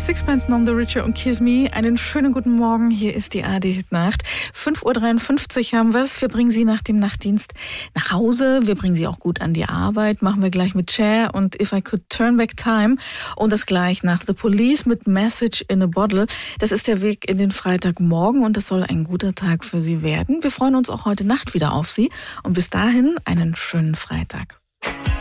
Sixpence None the Richer und Kiss Me. Einen schönen guten Morgen. Hier ist die ARD-Hit-Nacht. 5:53 Uhr haben wir es. Wir bringen Sie nach dem Nachtdienst nach Hause. Wir bringen Sie auch gut an die Arbeit. Machen wir gleich mit Cher und If I Could Turn Back Time. Und das gleich nach The Police mit Message in a Bottle. Das ist der Weg in den Freitagmorgen und das soll ein guter Tag für Sie werden. Wir freuen uns auch heute Nacht wieder auf Sie. Und bis dahin einen schönen Freitag.